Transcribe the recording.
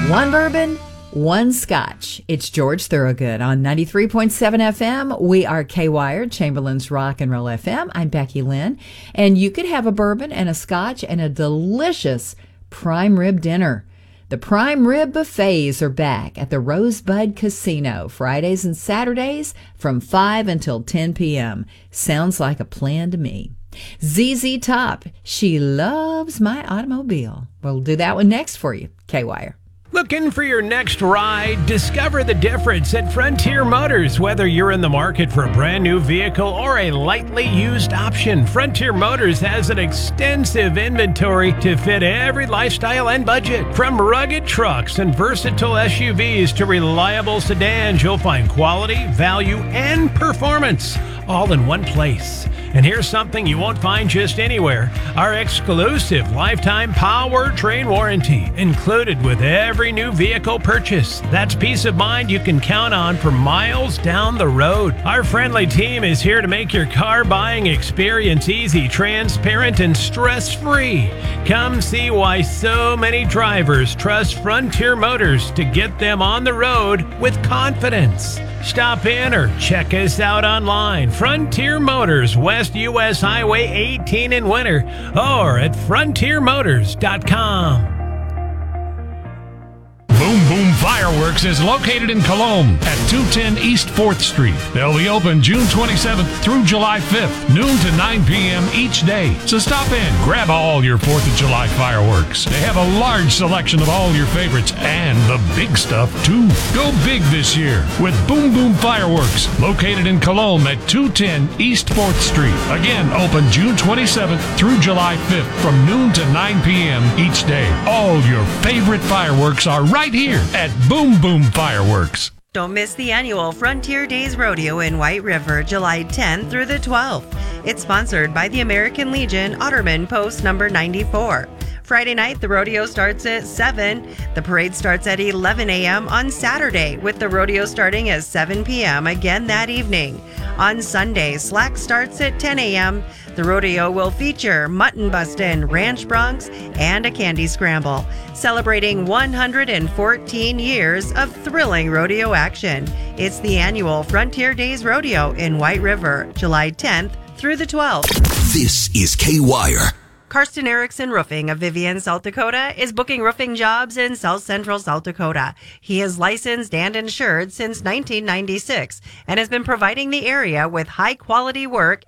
One bourbon, one scotch. It's George Thorogood on 93.7 FM. We are K-Wired, Chamberlain's Rock and Roll FM. I'm Becky Lynn. And you could have a bourbon and a scotch and a delicious prime rib dinner. The prime rib buffets are back at the Rosebud Casino, Fridays and Saturdays from 5 until 10 p.m. Sounds like a plan to me. ZZ Top, She Loves My Automobile. We'll do that one next for you, K-Wire. Looking for your next ride? Discover the difference at Frontier Motors. Whether you're in the market for a brand new vehicle or a lightly used option, Frontier Motors has an extensive inventory to fit every lifestyle and budget. From rugged trucks and versatile SUVs to reliable sedans, you'll find quality, value, and performance all in one place. And here's something you won't find just anywhere. Our exclusive lifetime powertrain warranty included with every new vehicle purchase. That's peace of mind you can count on for miles down the road. Our friendly team is here to make your car buying experience easy, transparent, and stress-free. Come see why so many drivers trust Frontier Motors to get them on the road with confidence. Stop in or check us out online. Frontier Motors, West US Highway 18 in Winter, or at frontiermotors.com. Boom Boom Fireworks is located in Cologne at 210 East 4th Street. They'll be open June 27th through July 5th, noon to 9 p.m. each day. So stop in, grab all your 4th of July fireworks. They have a large selection of all your favorites and the big stuff too. Go big this year with Boom Boom Fireworks, located in Cologne at 210 East 4th Street. Again, open June 27th through July 5th from noon to 9 p.m. each day. All your favorite fireworks are right here at Boom Boom Fireworks. Don't miss the annual Frontier Days Rodeo in White River, July 10th through the 12th. It's sponsored by the American Legion Otterman Post number 94. Friday night, the rodeo starts at 7. The parade starts at 11 a.m. on Saturday, with the rodeo starting at 7 p.m. again that evening. On Sunday, slack starts at 10 a.m. The rodeo will feature mutton bustin', ranch broncs, and a candy scramble, celebrating 114 years of thrilling rodeo action. It's the annual Frontier Days Rodeo in White River, July 10th through the 12th. This is K-Wire. Karsten Erickson Roofing of Vivian, South Dakota is booking roofing jobs in South Central South Dakota. He is licensed and insured since 1996 and has been providing the area with high quality work